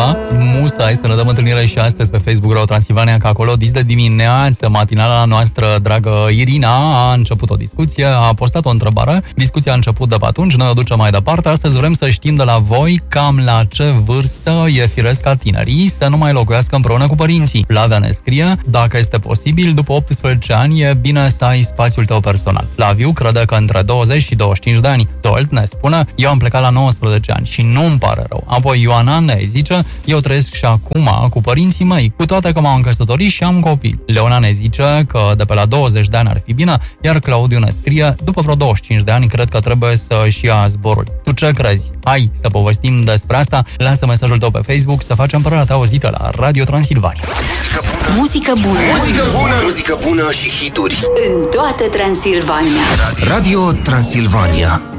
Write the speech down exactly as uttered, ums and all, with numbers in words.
Da, musai să ne dăm întâlnire și astăzi pe Facebook Radio Transilvania, că acolo dis de dimineață, matinala noastră, dragă Irina, a început o discuție, a postat o întrebare, discuția a început de pe atunci, noi o ducem mai departe. Astăzi vrem să știm de la voi cam la ce vârstă e firesc ca tinerii să nu mai locuiască împreună cu părinții. Flavia ne scrie, dacă este posibil, după optsprezece ani e bine să ai spațiul tău personal. Flaviu crede că între douăzeci și douăzeci și cinci de ani. Tolt ne spune, eu am plecat la nouăsprezece ani și nu îmi pare rău. Apoi Ioana ne zice, eu trăiesc și acum cu părinții mei, cu toate că m-am căsătorit și am copii. Leona ne zice că de pe la douăzeci de ani ar fi bine, iar Claudiu ne scrie, după vreo douăzeci și cinci de ani cred că trebuie să-și ia zborul. Tu ce crezi? Hai să povestim despre asta, lasă mesajul tău pe Facebook să facem părerea ta auzită la Radio Transilvania. Muzică bună. Muzică bună. Muzică bună și hituri în toată Transilvania. Radio Transilvania.